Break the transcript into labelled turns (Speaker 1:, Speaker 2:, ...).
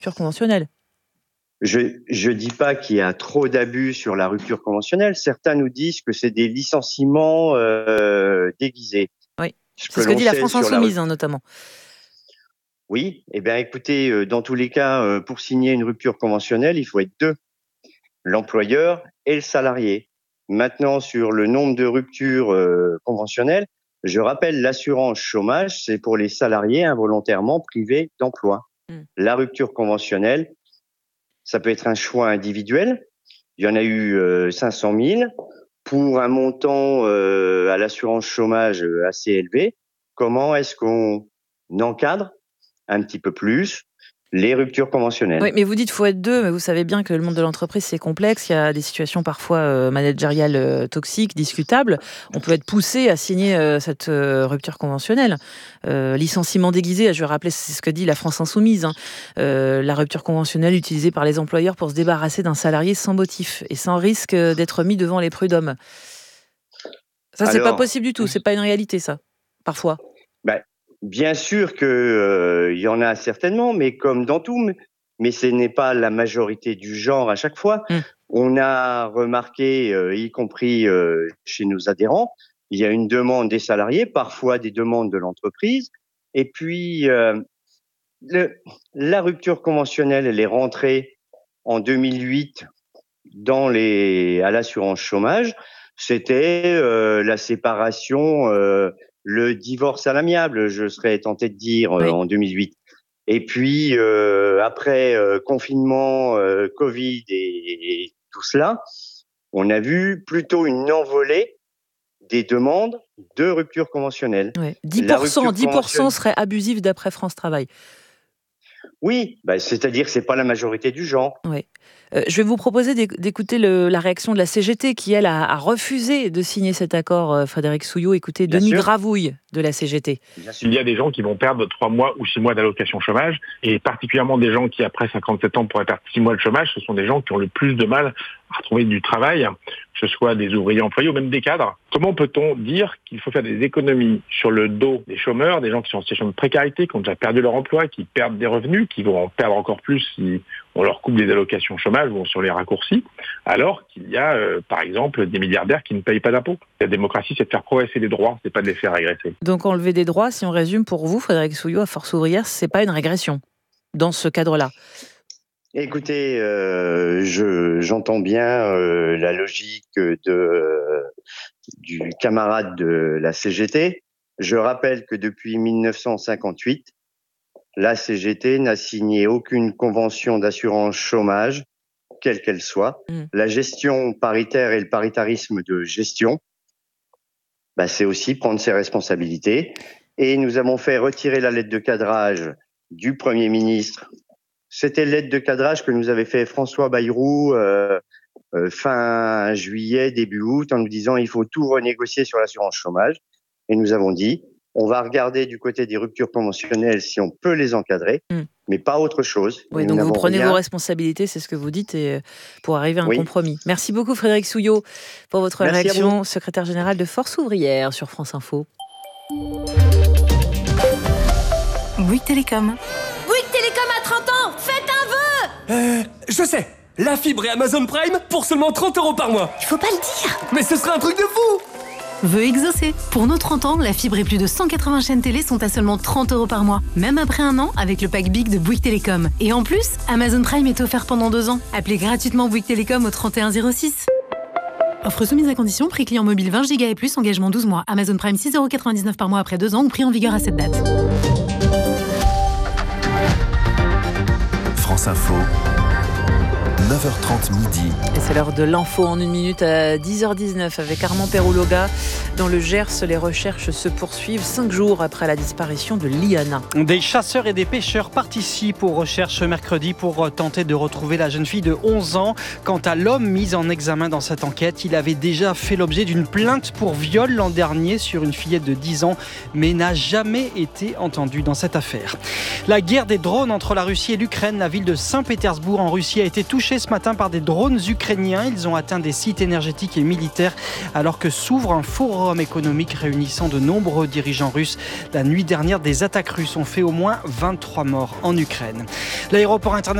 Speaker 1: rupture conventionnelle.
Speaker 2: Je dis pas qu'il y a trop d'abus sur la rupture conventionnelle. Certains nous disent que c'est des licenciements déguisés.
Speaker 1: Oui, c'est ce que dit la France Insoumise, notamment.
Speaker 2: Oui, eh bien écoutez, dans tous les cas, pour signer une rupture conventionnelle, il faut être deux, l'employeur et le salarié. Maintenant, sur le nombre de ruptures conventionnelles, je rappelle, l'assurance chômage, c'est pour les salariés involontairement privés d'emploi. La rupture conventionnelle, ça peut être un choix individuel. Il y en a eu 500 000 pour un montant à l'assurance chômage assez élevé. Comment est-ce qu'on encadre un petit peu plus les ruptures conventionnelles?
Speaker 1: Oui, mais vous dites qu'il faut être deux, mais vous savez bien que le monde de l'entreprise, c'est complexe. Il y a des situations parfois managériales toxiques, discutables. On peut être poussé à signer cette rupture conventionnelle. Licenciement déguisé, je vais rappeler, c'est ce que dit la France Insoumise. La rupture conventionnelle utilisée par les employeurs pour se débarrasser d'un salarié sans motif et sans risque d'être mis devant les prud'hommes. Ça, c'est pas possible du tout. C'est pas une réalité, ça, parfois.
Speaker 2: Bien sûr que y en a certainement, mais comme dans tout, mais ce n'est pas la majorité du genre à chaque fois. On a remarqué, y compris chez nos adhérents, il y a une demande des salariés, parfois des demandes de l'entreprise, et puis la rupture conventionnelle, elle est rentrée en 2008 à l'assurance chômage. C'était la séparation. Le divorce à l'amiable, je serais tenté de dire, en 2008. Et puis, après confinement, Covid et tout cela, on a vu plutôt une envolée des demandes de rupture conventionnelle.
Speaker 1: 10% serait abusif d'après France Travail.
Speaker 2: Oui, c'est-à-dire que c'est pas la majorité du genre.
Speaker 1: Oui. Je vais vous proposer d'écouter la réaction de la CGT qui, elle, a refusé de signer cet accord. Frédéric Souillot, écoutez Denis Gravouille de la CGT.
Speaker 3: Il y a des gens qui vont perdre 3 mois ou 6 mois d'allocation chômage, et particulièrement des gens qui, après 57 ans, pourraient perdre 6 mois de chômage. Ce sont des gens qui ont le plus de mal à retrouver du travail, que ce soit des ouvriers employés ou même des cadres. Comment peut-on dire qu'il faut faire des économies sur le dos des chômeurs, des gens qui sont en situation de précarité, qui ont déjà perdu leur emploi, qui perdent des revenus, qui vont en perdre encore plus si on leur coupe des allocations chômage ou sur les raccourcis, alors qu'il y a, par exemple, des milliardaires qui ne payent pas d'impôts. La démocratie, c'est de faire progresser les droits, c'est pas de les faire régresser.
Speaker 1: Donc enlever des droits, si on résume pour vous, Frédéric Souillot, à Force Ouvrière, c'est pas une régression dans ce cadre-là?
Speaker 2: Écoutez, j'entends bien la logique du camarade de la CGT. Je rappelle que depuis 1958, la CGT n'a signé aucune convention d'assurance chômage, quelle qu'elle soit. La gestion paritaire et le paritarisme de gestion, c'est aussi prendre ses responsabilités. Et nous avons fait retirer la lettre de cadrage du Premier ministre. C'était la lettre de cadrage que nous avait fait François Bayrou fin juillet, début août, en nous disant il faut tout renégocier sur l'assurance chômage. Et nous avons dit on va regarder du côté des ruptures conventionnelles si on peut les encadrer, mais pas autre chose.
Speaker 1: Oui, donc vous prenez vos responsabilités, c'est ce que vous dites, et pour arriver à un compromis. Merci beaucoup Frédéric Souillot pour votre réaction, secrétaire général de Force Ouvrière sur France Info.
Speaker 4: Bouygues Télécom.
Speaker 5: Bouygues Télécom a 30 ans, faites un vœu.
Speaker 6: Je sais, la fibre et Amazon Prime pour seulement 30 € par mois.
Speaker 5: Il faut pas le dire.
Speaker 6: Mais ce serait un truc de fou.
Speaker 4: Vœu exaucé. Pour nos 30 ans, la fibre et plus de 180 chaînes télé sont à seulement 30 € par mois. Même après un an, avec le pack Big de Bouygues Télécom. Et en plus, Amazon Prime est offert pendant 2 ans. Appelez gratuitement Bouygues Télécom au 3106. Offre soumise à condition, prix client mobile 20 Go et plus, engagement 12 mois. Amazon Prime 6,99 € par mois après 2 ans ou prix en vigueur à cette date.
Speaker 7: France Info, 9h30 midi.
Speaker 1: Et c'est l'heure de l'info en 1 minute à 10h19 avec Armand Perouloga. Dans le Gers, les recherches se poursuivent 5 jours après la disparition de Liana.
Speaker 8: Des chasseurs et des pêcheurs participent aux recherches mercredi pour tenter de retrouver la jeune fille de 11 ans. Quant à l'homme mis en examen dans cette enquête, il avait déjà fait l'objet d'une plainte pour viol l'an dernier sur une fillette de 10 ans, mais n'a jamais été entendu dans cette affaire. La guerre des drones entre la Russie et l'Ukraine, la ville de Saint-Pétersbourg en Russie a été touchée ce matin par des drones ukrainiens. Ils ont atteint des sites énergétiques et militaires alors que s'ouvre un forum économique réunissant de nombreux dirigeants russes. La nuit dernière, des attaques russes ont fait au moins 23 morts en Ukraine. L'aéroport international